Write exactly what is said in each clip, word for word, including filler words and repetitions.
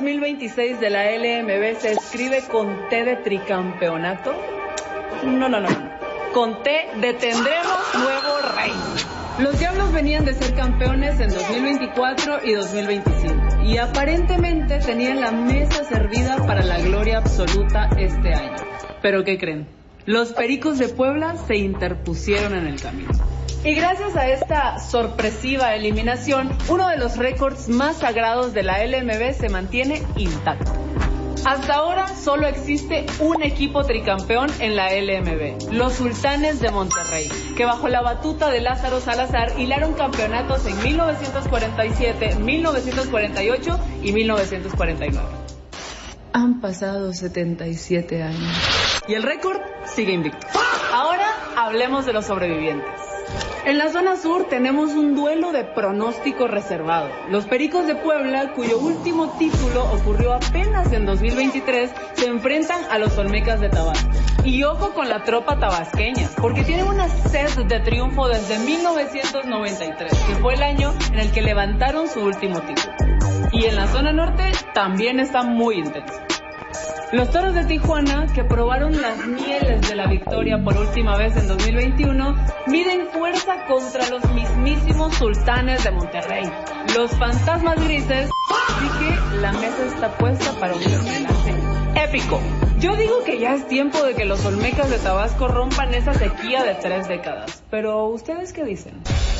mil veintiséis de la L M B se escribe con T de tricampeonato? No, no, no, no. Con T de tendremos nuevo rey. Los Diablos venían de ser campeones en dos mil veinticuatro y dos mil veinticinco y aparentemente tenían la mesa servida para la gloria absoluta este año. ¿Pero qué creen? Los Pericos de Puebla se interpusieron en el camino. Y gracias a esta sorpresiva eliminación, uno de los récords más sagrados de la L M B se mantiene intacto. Hasta ahora solo existe un equipo tricampeón en la L M B, los Sultanes de Monterrey, que bajo la batuta de Lázaro Salazar hilaron campeonatos en mil novecientos cuarenta y siete, mil novecientos cuarenta y ocho y mil novecientos cuarenta y nueve. Han pasado setenta y siete años y el récord sigue invicto. Ahora hablemos de los sobrevivientes. En la zona sur tenemos un duelo de pronóstico reservado. Los Pericos de Puebla, cuyo último título ocurrió apenas en dos mil veintitrés, se enfrentan a los Olmecas de Tabasco. Y ojo con la tropa tabasqueña, porque tienen una sed de triunfo desde mil novecientos noventa y tres, que fue el año en el que levantaron su último título. Y en la zona norte también está muy intenso. Los Toros de Tijuana, que probaron las mieles de la victoria por última vez en dos mil veintiuno, miden fuerza contra los mismísimos Sultanes de Monterrey, los Fantasmas Grises, así que la mesa está puesta para un desenlace épico. Yo digo que ya es tiempo de que los Olmecas de Tabasco rompan esa sequía de tres décadas, pero ¿ustedes qué dicen?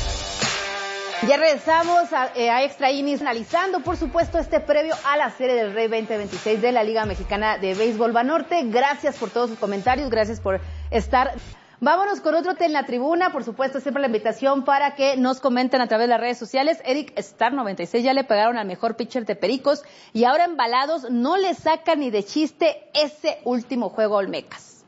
Ya regresamos a, eh, a Extra Innings, analizando, por supuesto, este previo a la Serie del Rey veinte veintiséis de la Liga Mexicana de Béisbol Banorte. Gracias por todos sus comentarios, gracias por estar. Vámonos con otro té en la tribuna, por supuesto, siempre la invitación para que nos comenten a través de las redes sociales. Eric Star noventa y seis ya le pegaron al mejor pitcher de Pericos y ahora embalados no le sacan ni de chiste ese último juego a Olmecas.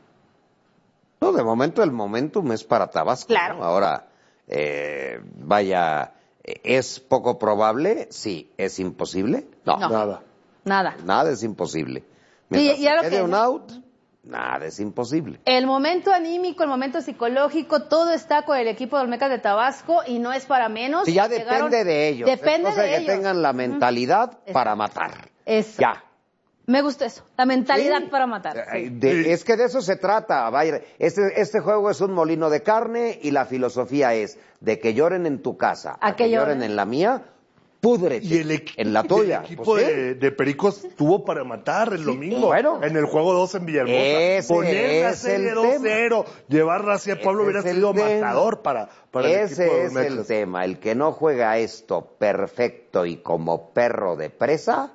No, de momento el momentum es para Tabasco. Claro. ¿No? Ahora, eh, vaya... ¿Es poco probable? Sí. ¿Es imposible? No. no. Nada. Nada. Nada es imposible. Mientras Sí, y ahora se quede que... un out, nada es imposible. El momento anímico, el momento psicológico, todo está con el equipo de Olmecas de Tabasco y no es para menos. Sí, ya Llegaron... depende de ellos. Depende es cosa de que ellos. tengan la mentalidad uh-huh. para matar. Eso. Ya. Me gusta eso, la mentalidad ¿Sí? para matar. Sí. De, es que de eso se trata. Vaya, este, este juego es un molino de carne y la filosofía es de que lloren en tu casa, a, a que, que lloren. lloren en la mía, púdrete y el en la tuya. El equipo pues, de, de Pericos tuvo para matar el sí, domingo, bueno, en el juego dos en Villahermosa. Ese Poner la es serie el dos cero, llevarla hacia el pueblo hubiera sido tema. matador para, para el ese equipo de es Olmecas. el tema. El que no juega esto perfecto y como perro de presa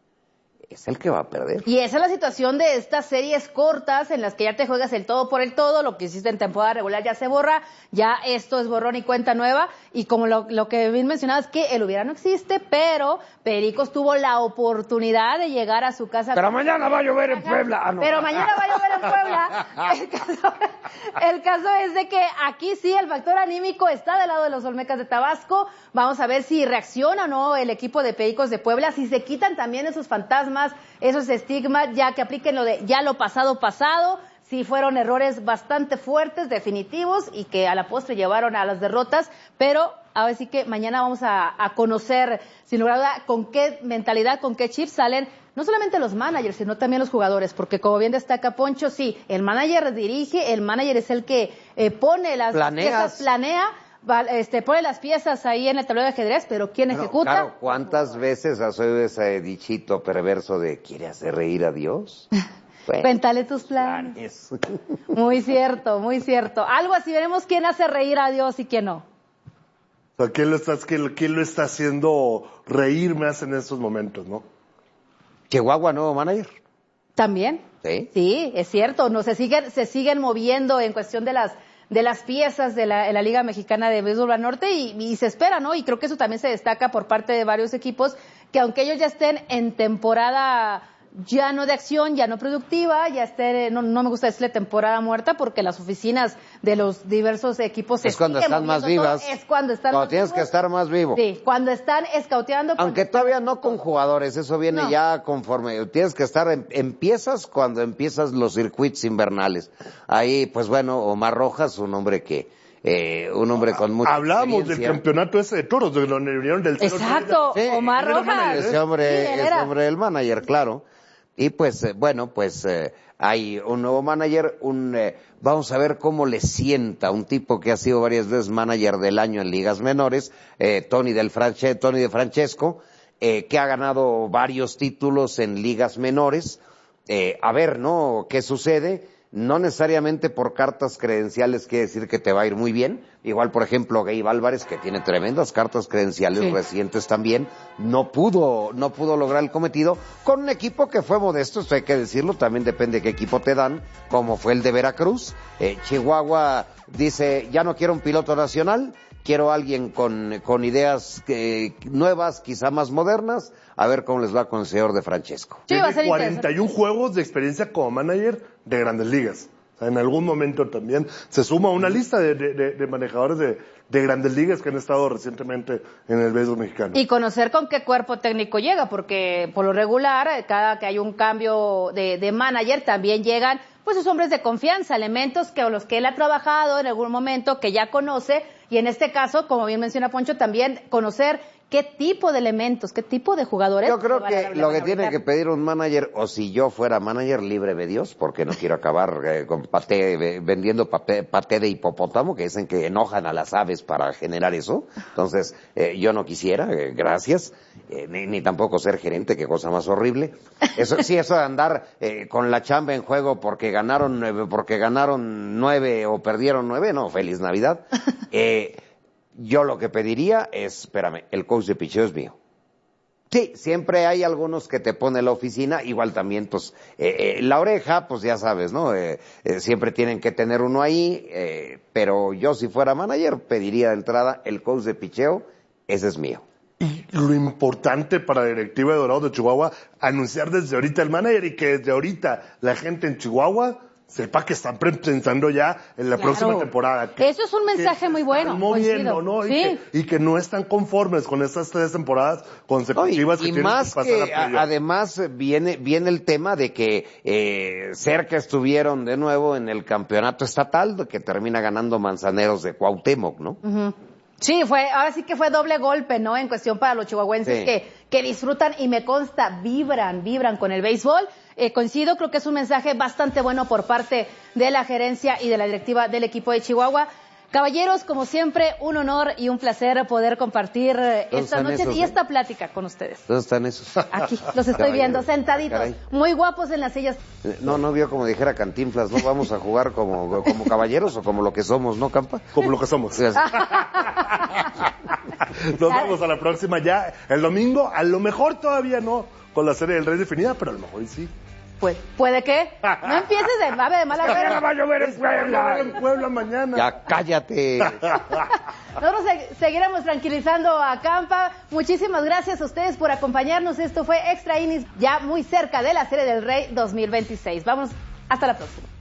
es el que va a perder. Y esa es la situación de estas series cortas en las que ya te juegas el todo por el todo, lo que hiciste en temporada regular ya se borra, ya esto es borrón y cuenta nueva, y como lo, lo que bien mencionabas, que el hubiera no existe, pero Pericos tuvo la oportunidad de llegar a su casa. Pero mañana va a llover en Puebla. Ah, no. Pero mañana va a llover en Puebla. El caso, el caso es de que aquí sí el factor anímico está del lado de los Olmecas de Tabasco. Vamos a ver si reacciona o no el equipo de Pericos de Puebla, si se quitan también esos fantasmas, esos estigmas, ya que apliquen lo de ya lo pasado pasado, si fueron errores bastante fuertes, definitivos, y que a la postre llevaron a las derrotas, pero ahora sí que mañana vamos a, a conocer, sin lugar a duda, con qué mentalidad, con qué chips salen, no solamente los managers, sino también los jugadores, porque como bien destaca Poncho, sí, el manager dirige, el manager es el que eh, pone las Planeas. piezas, planea, Este, pone las piezas ahí en el tablero de ajedrez, pero ¿quién Bueno, ejecuta? Claro, ¿cuántas veces has oído ese dichito perverso de ¿quiere hacer reír a Dios? Bueno, Cuéntale tus planes. planes. Muy cierto, muy cierto. Algo así, veremos quién hace reír a Dios y quién no. O sea, ¿quién lo está, quién, quién lo está haciendo reír más en estos momentos, no? Chihuahua, nuevo manager. También. Sí. Sí, es cierto. No, se siguen, se siguen moviendo en cuestión de las de las piezas de la, de la Liga Mexicana de Béisbol Banorte y, y se espera, ¿no? Y creo que eso también se destaca por parte de varios equipos, que aunque ellos ya estén en temporada ya no de acción, ya no productiva, ya estén, no, no me gusta decirle temporada muerta, porque las oficinas de los diversos equipos es se cuando siguen están más moviendo vivas. todo, es cuando están Cuando más tienes vivos. que estar más vivo. Sí, cuando están escauteando. Aunque todavía no con jugadores, eso viene No. ya conforme. Tienes que estar, en, empiezas cuando empiezas los circuitos invernales. Ahí, pues bueno, Omar Rojas, un hombre que eh, un hombre con mucha Hablábamos del campeonato ese de toros, de donde vinieron del toro. Exacto, sí, Omar Rojas. Ese hombre, sí, ese hombre el manager, claro. Y pues, eh, bueno, pues eh, hay un nuevo manager, un eh, vamos a ver cómo le sienta un tipo que ha sido varias veces manager del año en ligas menores, eh, Tony del Franche, Tony de Francesco, eh, que ha ganado varios títulos en ligas menores. Eh, a ver, ¿no? ¿Qué sucede? No necesariamente por cartas credenciales quiere decir que te va a ir muy bien. Igual, por ejemplo, Gabe Álvarez, que tiene tremendas cartas credenciales sí. recientes también, no pudo, no pudo lograr el cometido con un equipo que fue modesto, esto hay que decirlo, también depende de qué equipo te dan, como fue el de Veracruz. Eh, Chihuahua dice, ya no quiero un piloto nacional, quiero alguien con, con ideas eh, nuevas, quizá más modernas, a ver cómo les va con el señor de Francesco. Sí, tiene cuarenta y uno juegos de experiencia como manager de Grandes Ligas. O sea, en algún momento también se suma una lista de, de, de manejadores de, de Grandes Ligas que han estado recientemente en el béisbol mexicano. Y conocer con qué cuerpo técnico llega, porque por lo regular, cada que hay un cambio de, de manager, también llegan pues sus hombres de confianza, elementos que los que él ha trabajado en algún momento, que ya conoce, y en este caso, como bien menciona Poncho, también conocer qué tipo de elementos, qué tipo de jugadores. Yo creo que lo que tiene que pedir un manager, o si yo fuera manager, líbreme Dios, porque no quiero acabar eh, con paté, vendiendo paté, paté de hipopótamo, que dicen que enojan a las aves para generar eso. Entonces, eh, yo no quisiera, eh, gracias, eh, ni, ni tampoco ser gerente, qué cosa más horrible. Eso sí, eso de andar eh, con la chamba en juego porque ganaron nueve, porque ganaron nueve o perdieron nueve, no, feliz Navidad. Eh, Yo lo que pediría es, espérame, el coach de picheo es mío. Sí, siempre hay algunos que te pone la oficina, igual también, pues, eh, eh, la oreja, pues ya sabes, ¿no? Eh, eh, siempre tienen que tener uno ahí, eh, pero yo si fuera manager pediría de entrada el coach de picheo, ese es mío. Y lo importante para la directiva de Dorados de Chihuahua, anunciar desde ahorita el manager y que desde ahorita la gente en Chihuahua sepa que están pensando ya en la claro. próxima temporada. Que, Eso es un mensaje muy bueno. Moviendo, ¿no? Sí. Y, que, y que no están conformes con estas tres temporadas consecutivas no, y, que y tienen más que que pasar a, además viene viene el tema de que eh, cerca estuvieron de nuevo en el campeonato estatal, que termina ganando Manzaneros de Cuauhtémoc, ¿no? Uh-huh. Sí, fue, ahora sí que fue doble golpe, ¿no? En cuestión para los chihuahuenses sí. que, que disfrutan y me consta, vibran, vibran con el béisbol. Eh, coincido, creo que es un mensaje bastante bueno por parte de la gerencia y de la directiva del equipo de Chihuahua. Caballeros, como siempre, un honor y un placer poder compartir esta noche y esta plática con ustedes. ¿Dónde están esos? Aquí, los estoy Caballero. viendo, sentaditos, Caray. muy guapos en las sillas. No, no vio como dijera Cantinflas, ¿no? Vamos a jugar como, como caballeros o como lo que somos, ¿no, Campa? Como lo que somos. Nos vemos a la próxima ya, el domingo, a lo mejor todavía no con la serie del Rey definida, pero a lo mejor sí. Pues, ¿puede qué? No empieces de, ave de mala gana. Va a llover en Puebla. en Puebla mañana. Ya cállate. Nosotros se seguiremos tranquilizando a Campa. Muchísimas gracias a ustedes por acompañarnos. Esto fue Extra Innings, ya muy cerca de la serie del Rey dos mil veintiséis. Vamos, hasta la próxima.